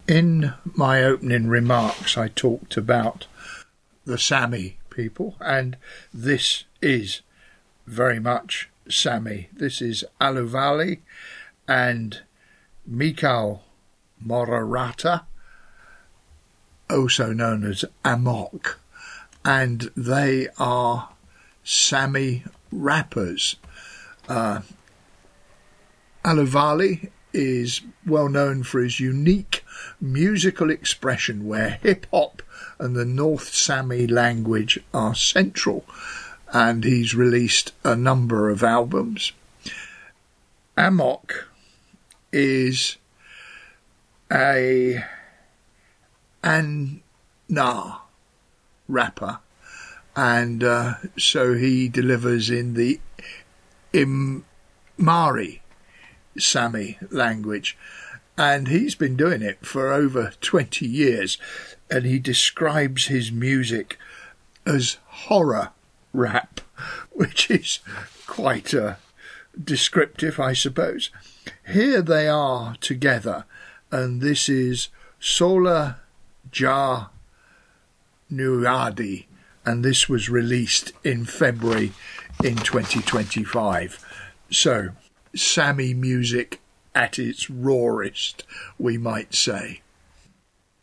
In my opening remarks, I talked about the Sami people, and this is very much Sami. This is Aluvali and Mikau Morarata, also known as Amok, and they are Sami rappers. Aluvali is well known for his unique musical expression where hip-hop and the North Sami language are central, and he's released a number of albums. Amok is a Anna rapper, and so he delivers in the Imari Sami language, and he's been doing it for over 20 years, and he describes his music as horror rap, which is quite descriptive, I suppose. Here they are together, and this is Sola Ja Nuadi, and this was released in February in 2025. So, Sami music at its rawest, we might say.